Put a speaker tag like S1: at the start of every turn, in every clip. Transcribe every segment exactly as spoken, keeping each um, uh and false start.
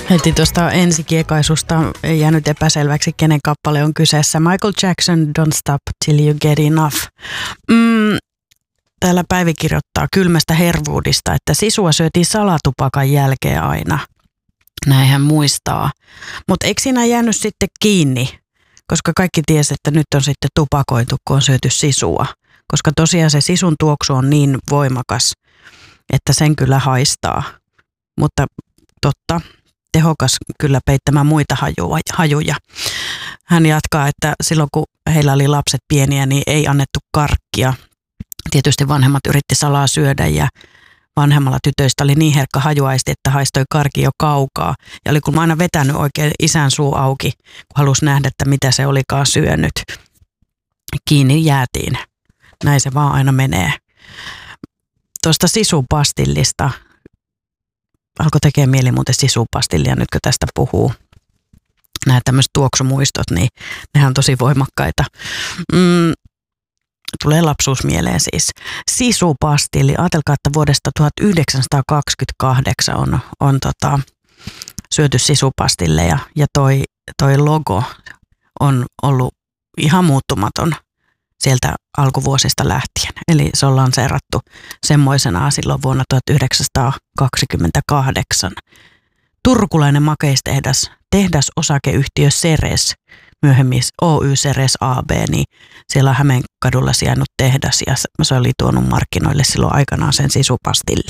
S1: Heti tuosta ensikiekaisusta ei jäänyt epäselväksi, kenen kappale on kyseessä. Michael Jackson, Don't Stop Till You Get Enough. Mm, täällä Päivi kirjoittaa kylmästä hervuudista, että sisua syötiin salatupakan jälkeen aina. Näin hän muistaa. Mutta eikö siinä jäänyt sitten kiinni? Koska kaikki tiesi, että nyt on sitten tupakoitu, kun on syöty sisua. Koska tosiaan se sisun tuoksu on niin voimakas, että sen kyllä haistaa. Mutta totta, tehokas kyllä peittämään muita hajuja. Hän jatkaa, että silloin kun heillä oli lapset pieniä, niin ei annettu karkkia. Tietysti vanhemmat yritti salaa syödä ja vanhemmalla tytöistä oli niin herkkä hajuaisti, että haistoi karki jo kaukaa. Ja oli kun aina vetänyt oikein isän suu auki, kun halusi nähdä, että mitä se olikaan syönyt. Kiinni jäätiin. Näin se vaan aina menee. Tuosta sisupastillista. Alkoi tekee mieli muuten sisupastillia, nyt kun tästä puhuu. Nämä tämmöiset tuoksumuistot, niin nehän on tosi voimakkaita. Mm, tulee lapsuus mieleen siis. Sisupastilli. Ajatelkaa, että vuodesta tuhatyhdeksänsataakaksikymmentäkahdeksan on, on tota, syöty sisupastilleja ja toi, toi logo on ollut ihan muuttumaton sieltä alkuvuosista lähtien. Eli se on lanseerattu semmoisenaan silloin vuonna tuhatyhdeksänsataakaksikymmentäkahdeksan. Turkulainen makeistehdas, tehdasosakeyhtiö Ceres, myöhemmin Oy Ceres A B, niin siellä on Hämeenkadulla sijainnut tehdas ja se oli tuonut markkinoille silloin aikanaan sen sisupastilli.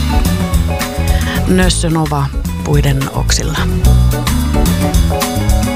S1: Nössö Nova puiden oksilla.